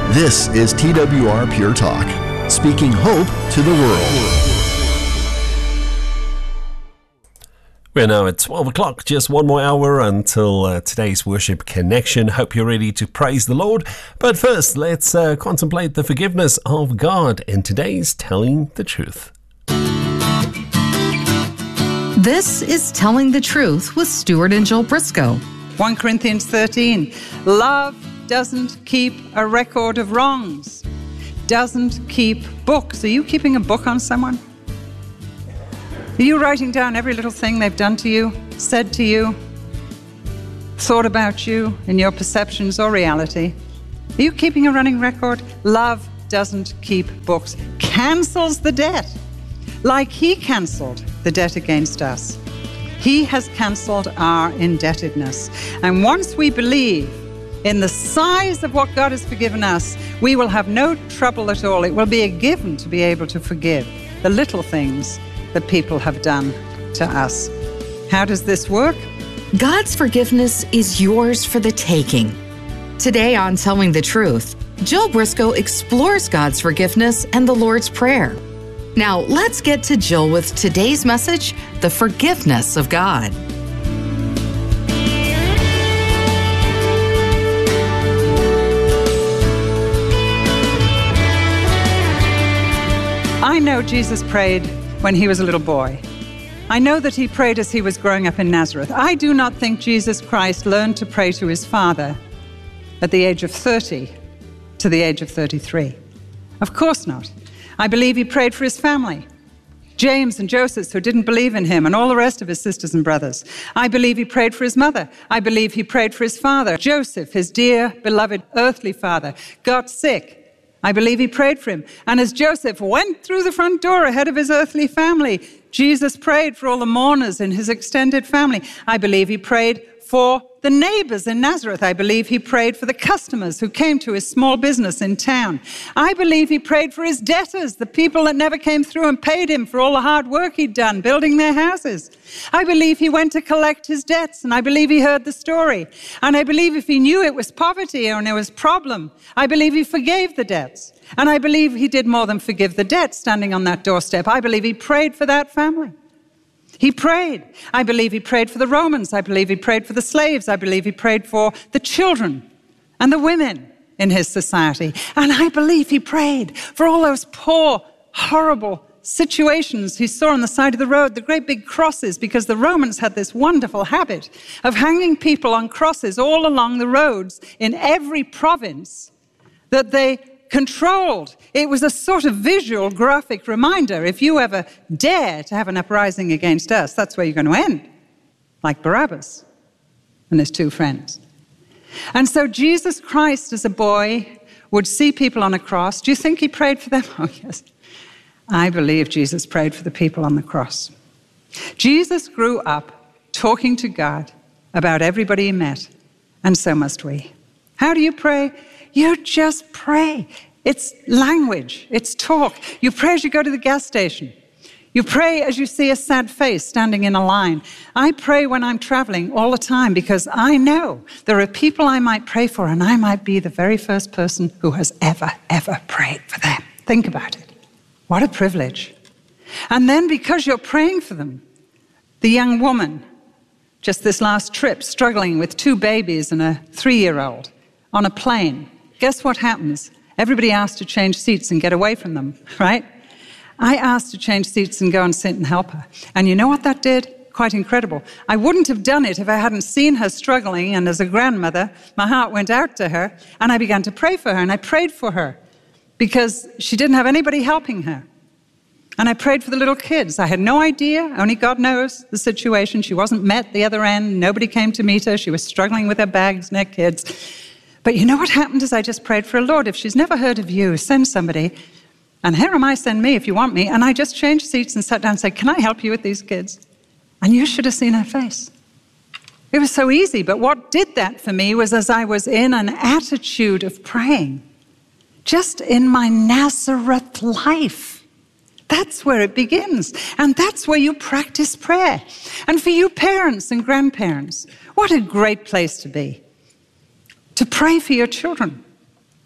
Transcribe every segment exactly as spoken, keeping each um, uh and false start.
This is T W R Pure Talk, speaking hope to the world. We're now at twelve o'clock, just one more hour until uh, today's worship connection. Hope you're ready to praise the Lord. But first, let's uh, contemplate the forgiveness of God in today's Telling the Truth. This is Telling the Truth with Stuart and Jill Briscoe. First Corinthians thirteen, love doesn't keep a record of wrongs, doesn't keep books. Are you keeping a book on someone? Are you writing down every little thing they've done to you, said to you, thought about you in your perceptions or reality? Are you keeping a running record? Love doesn't keep books. Cancels the debt, like he canceled the debt against us. He has canceled our indebtedness. And once we believe in the size of what God has forgiven us, we will have no trouble at all. It will be a given to be able to forgive the little things that people have done to us. How does this work? God's forgiveness is yours for the taking. Today on Telling the Truth, Jill Briscoe explores God's forgiveness and the Lord's Prayer. Now, let's get to Jill with today's message, the forgiveness of God. I know Jesus prayed when he was a little boy. I know that he prayed as he was growing up in Nazareth. I do not think Jesus Christ learned to pray to his Father at the age of thirty to the age of thirty-three. Of course not. I believe he prayed for his family, James and Joseph, who didn't believe in him, and all the rest of his sisters and brothers. I believe he prayed for his mother. I believe he prayed for his father. Joseph, his dear, beloved earthly father, got sick. I believe he prayed for him. And as Joseph went through the front door ahead of his earthly family, Jesus prayed for all the mourners in his extended family. I believe he prayed for the neighbors in Nazareth. I believe he prayed for the customers who came to his small business in town. I believe he prayed for his debtors, the people that never came through and paid him for all the hard work he'd done building their houses. I believe he went to collect his debts, and I believe he heard the story. And I believe if he knew it was poverty or it was problem, I believe he forgave the debts. And I believe he did more than forgive the debt standing on that doorstep. I believe he prayed for that family. He prayed. I believe he prayed for the Romans. I believe he prayed for the slaves. I believe he prayed for the children and the women in his society. And I believe he prayed for all those poor, horrible situations he saw on the side of the road, the great big crosses, because the Romans had this wonderful habit of hanging people on crosses all along the roads in every province that they controlled. It was a sort of visual, graphic reminder. If you ever dare to have an uprising against us, that's where you're going to end, like Barabbas and his two friends. And so Jesus Christ, as a boy, would see people on a cross. Do you think he prayed for them? Oh, yes. I believe Jesus prayed for the people on the cross. Jesus grew up talking to God about everybody he met, and so must we. How do you pray? You just pray. It's language. It's talk. You pray as you go to the gas station. You pray as you see a sad face standing in a line. I pray when I'm traveling all the time because I know there are people I might pray for, and I might be the very first person who has ever, ever prayed for them. Think about it. What a privilege. And then because you're praying for them, the young woman, just this last trip, struggling with two babies and a three-year-old on a plane, guess what happens? Everybody asked to change seats and get away from them, right? I asked to change seats and go and sit and help her. And you know what that did? Quite incredible. I wouldn't have done it if I hadn't seen her struggling, and as a grandmother, my heart went out to her, and I began to pray for her, and I prayed for her because she didn't have anybody helping her. And I prayed for the little kids. I had no idea, only God knows the situation. She wasn't met at the other end. Nobody came to meet her. She was struggling with her bags and her kids. But you know what happened is I just prayed for her, Lord, if she's never heard of you, send somebody. And here am I, send me if you want me. And I just changed seats and sat down and said, can I help you with these kids? And you should have seen her face. It was so easy. But what did that for me was as I was in an attitude of praying, just in my Nazareth life. That's where it begins. And that's where you practice prayer. And for you parents and grandparents, what a great place to be. To pray for your children.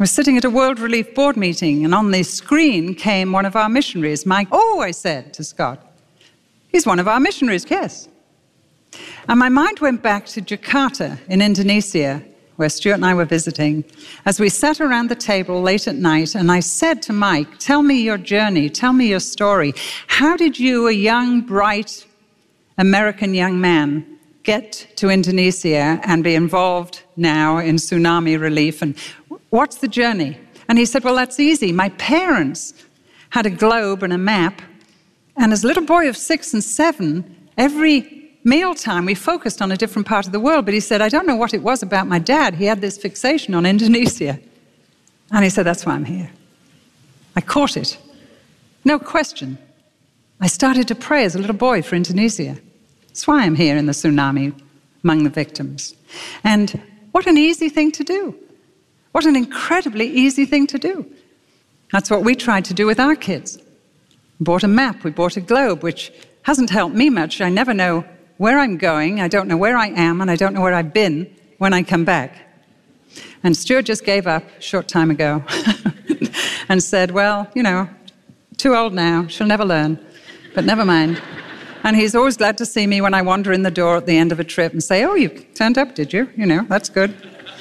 was sitting at a World Relief Board meeting, and on the screen came one of our missionaries, Mike. Oh, I said to Scott, he's one of our missionaries, yes. And my mind went back to Jakarta in Indonesia, where Stuart and I were visiting, as we sat around the table late at night, and I said to Mike, tell me your journey, tell me your story. How did you, a young, bright American young man, get to Indonesia and be involved now in tsunami relief? And what's the journey? And he said, well, that's easy. My parents had a globe and a map, and as a little boy of six and seven, every mealtime, we focused on a different part of the world, but he said, I don't know what it was about my dad. He had this fixation on Indonesia. And he said, that's why I'm here. I caught it. No question. I started to pray as a little boy for Indonesia. That's why I'm here in the tsunami among the victims. And what an easy thing to do. What an incredibly easy thing to do. That's what we tried to do with our kids. We bought a map, we bought a globe, which hasn't helped me much. I never know where I'm going, I don't know where I am, and I don't know where I've been when I come back. And Stuart just gave up a short time ago and said, well, you know, too old now, she'll never learn, but never mind. And he's always glad to see me when I wander in the door at the end of a trip and say, oh, you turned up, did you? You know, that's good.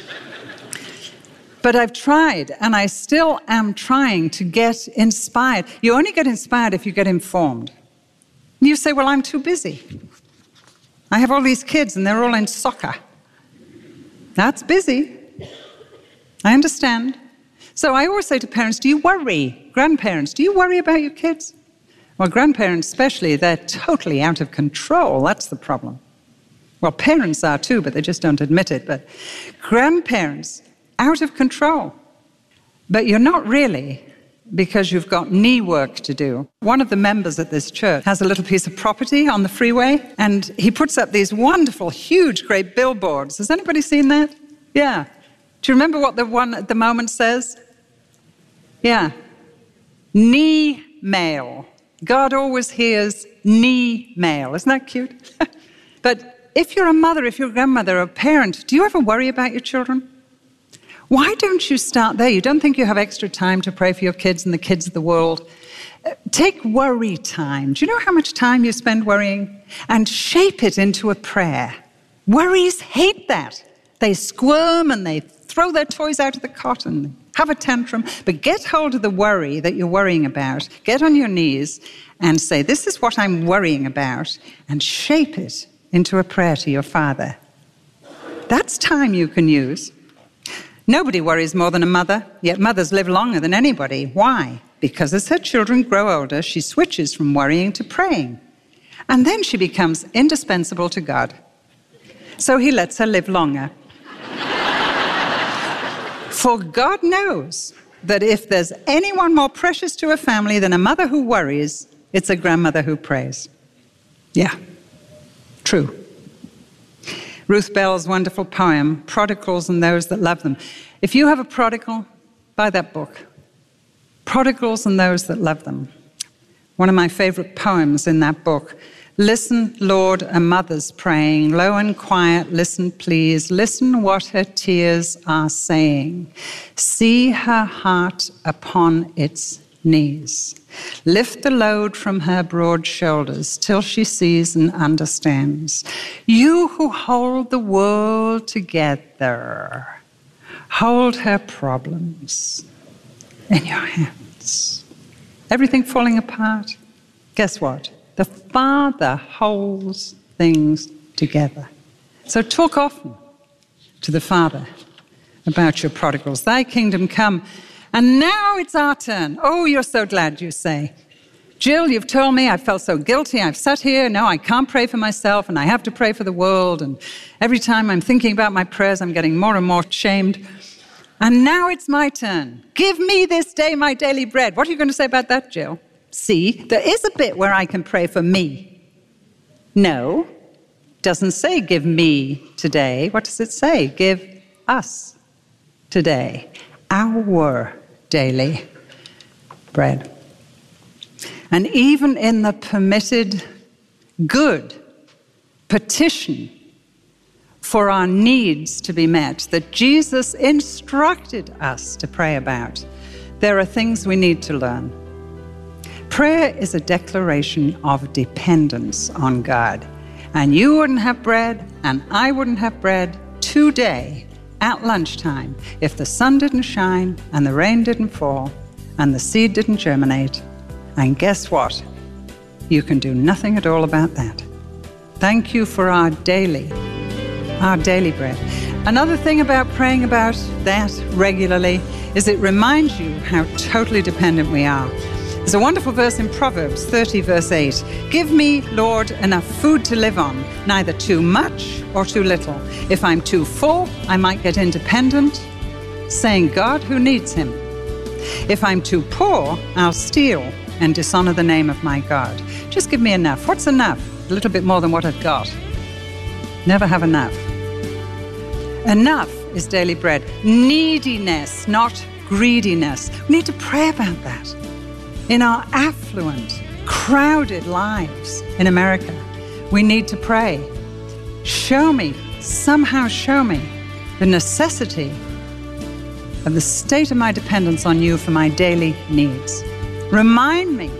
But I've tried, and I still am trying to get inspired. You only get inspired if you get informed. You say, well, I'm too busy. I have all these kids, and they're all in soccer. That's busy. I understand. So I always say to parents, do you worry? Grandparents, do you worry about your kids? Well, grandparents especially, they're totally out of control. That's the problem. Well, parents are too, but they just don't admit it. But grandparents, out of control. But you're not really, because you've got knee work to do. One of the members at this church has a little piece of property on the freeway, and he puts up these wonderful, huge, great billboards. Has anybody seen that? Yeah. Do you remember what the one at the moment says? Yeah. Knee mail. God always hears knee mail. Isn't that cute? But if you're a mother, if you're a grandmother, or a parent, do you ever worry about your children? Why don't you start there? You don't think you have extra time to pray for your kids and the kids of the world? Take worry time. Do you know how much time you spend worrying? And shape it into a prayer. Worries hate that. They squirm and they throw their toys out of the cot and have a tantrum. But get hold of the worry that you're worrying about. Get on your knees and say, this is what I'm worrying about, and shape it into a prayer to your Father. That's time you can use. Nobody worries more than a mother, yet mothers live longer than anybody. Why? Because as her children grow older, she switches from worrying to praying. And then she becomes indispensable to God. So he lets her live longer. For God knows that if there's anyone more precious to a family than a mother who worries, it's a grandmother who prays. Yeah, true. Ruth Bell's wonderful poem, Prodigals and Those That Love Them. If you have a prodigal, buy that book. Prodigals and Those That Love Them. One of my favorite poems in that book. Listen, Lord, a mother's praying. Low and quiet, listen, please. Listen what her tears are saying. See her heart upon its knees. Lift the load from her broad shoulders till she sees and understands. You who hold the world together, hold her problems in your hands. Everything falling apart, guess what? The Father holds things together. So talk often to the Father about your prodigals. Thy kingdom come. And now it's our turn. Oh, you're so glad, you say. Jill, you've told me I felt so guilty. I've sat here. No, I can't pray for myself, and I have to pray for the world. And every time I'm thinking about my prayers, I'm getting more and more shamed. And now it's my turn. Give me this day my daily bread. What are you going to say about that, Jill? See, there is a bit where I can pray for me. No, doesn't say give me today. What does it say? Give us today our daily bread. And even in the permitted good petition for our needs to be met that Jesus instructed us to pray about, there are things we need to learn. Prayer is a declaration of dependence on God. And you wouldn't have bread, and I wouldn't have bread today at lunchtime if the sun didn't shine, and the rain didn't fall, and the seed didn't germinate. And guess what? You can do nothing at all about that. Thank you for our daily, our daily bread. Another thing about praying about that regularly is it reminds you how totally dependent we are. There's a wonderful verse in Proverbs thirty, verse eight. Give me, Lord, enough food to live on, neither too much or too little. If I'm too full, I might get independent, saying, God, who needs him? If I'm too poor, I'll steal and dishonor the name of my God. Just give me enough. What's enough? A little bit more than what I've got. Never have enough. Enough is daily bread. Neediness, not greediness. We need to pray about that. In our affluent, crowded lives in America, we need to pray. Show me, somehow show me, the necessity of the state of my dependence on you for my daily needs. Remind me.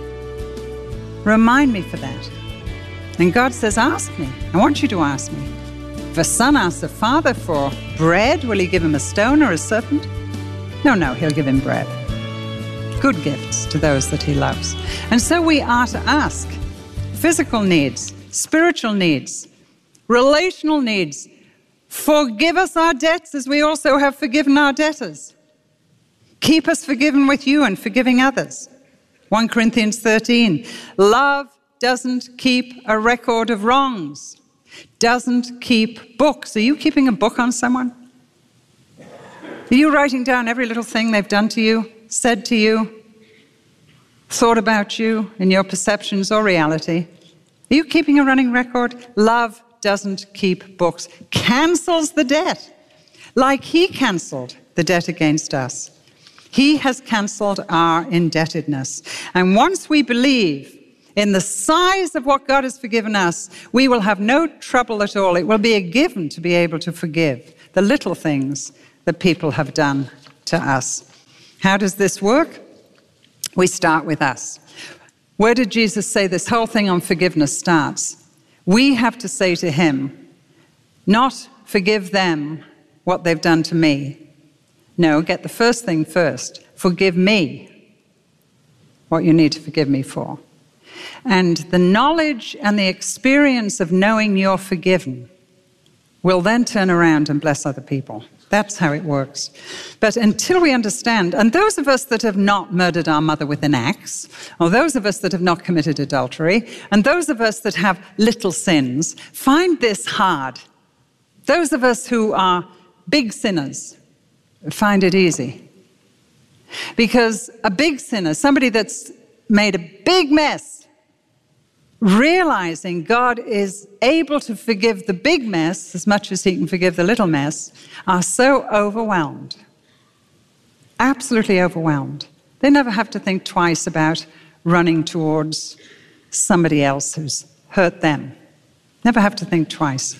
Remind me for that. And God says, ask me. I want you to ask me. If a son asks a father for bread, will he give him a stone or a serpent? No, no, he'll give him bread. Good gifts to those that he loves. And so we are to ask physical needs, spiritual needs, relational needs. Forgive us our debts as we also have forgiven our debtors. Keep us forgiven with you and forgiving others. First Corinthians thirteen, love doesn't keep a record of wrongs, doesn't keep books. Are you keeping a book on someone? Are you writing down every little thing they've done to you, said to you, thought about you in your perceptions or reality? Are you keeping a running record? Love doesn't keep books. Cancels the debt, like he canceled the debt against us. He has canceled our indebtedness. And once we believe in the size of what God has forgiven us, we will have no trouble at all. It will be a given to be able to forgive the little things that people have done to us. How does this work? We start with us. Where did Jesus say this whole thing on forgiveness starts? We have to say to him, not forgive them what they've done to me. No, get the first thing first. Forgive me what you need to forgive me for. And the knowledge and the experience of knowing you're forgiven will then turn around and bless other people. That's how it works. But until we understand, and those of us that have not murdered our mother with an axe, or those of us that have not committed adultery, and those of us that have little sins, find this hard. Those of us who are big sinners find it easy. Because a big sinner, somebody that's made a big mess, realizing God is able to forgive the big mess as much as he can forgive the little mess, are so overwhelmed, absolutely overwhelmed. They never have to think twice about running towards somebody else who's hurt them. Never have to think twice.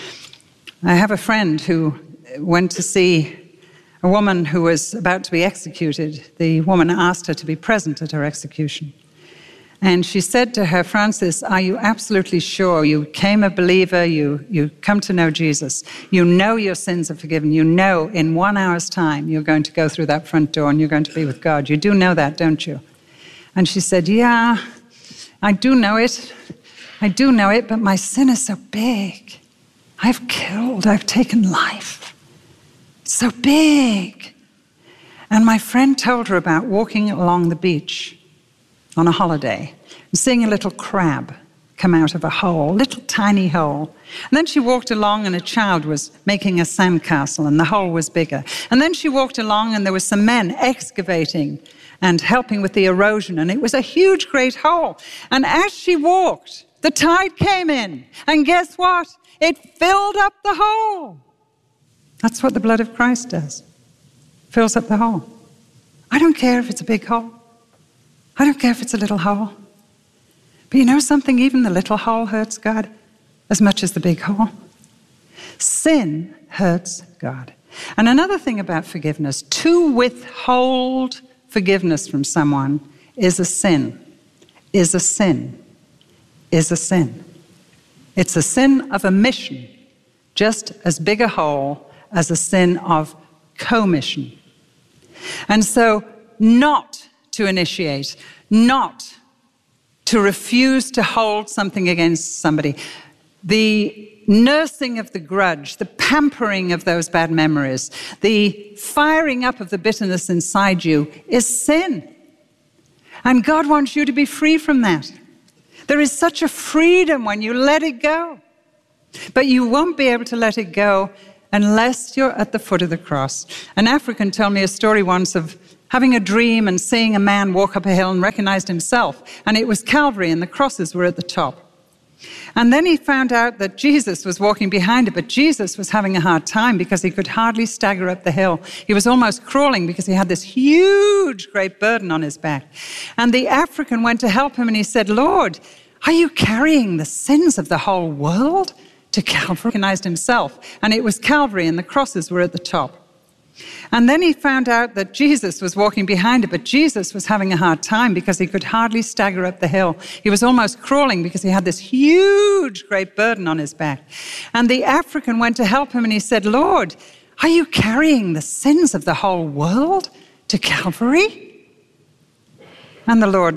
I have a friend who went to see a woman who was about to be executed. The woman asked her to be present at her execution. And she said to her, Francis, are you absolutely sure you became a believer, you, you come to know Jesus, you know your sins are forgiven, you know in one hour's time you're going to go through that front door and you're going to be with God. You do know that, don't you? And she said, yeah, I do know it. I do know it, but my sin is so big. I've killed, I've taken life. It's so big. And my friend told her about walking along the beach on a holiday and seeing a little crab come out of a hole, little tiny hole. And then she walked along and a child was making a sandcastle and the hole was bigger. And then she walked along and there were some men excavating and helping with the erosion, and it was a huge, great hole. And as she walked, the tide came in, and guess what? It filled up the hole. That's what the blood of Christ does. Fills up the hole. I don't care if it's a big hole. I don't care if it's a little hole. But you know something? Even the little hole hurts God as much as the big hole. Sin hurts God. And another thing about forgiveness, to withhold forgiveness from someone is a sin, is a sin, is a sin. It's a sin of omission, just as big a hole as a sin of commission. And so not to initiate, not to refuse to hold something against somebody, the nursing of the grudge, the pampering of those bad memories, the firing up of the bitterness inside you is sin. And God wants you to be free from that. There is such a freedom when you let it go. But you won't be able to let it go unless you're at the foot of the cross. An African told me a story once of having a dream and seeing a man walk up a hill and recognized himself. And it was Calvary and the crosses were at the top. And then he found out that Jesus was walking behind it, but Jesus was having a hard time because he could hardly stagger up the hill. He was almost crawling because he had this huge, great burden on his back. And the African went to help him and he said, Lord, are you carrying the sins of the whole world to Calvary? He recognized himself, and it was Calvary and the crosses were at the top. And then he found out that Jesus was walking behind it, but Jesus was having a hard time because he could hardly stagger up the hill. He was almost crawling because he had this huge, great burden on his back. And the African went to help him and he said, Lord, are you carrying the sins of the whole world to Calvary? And the Lord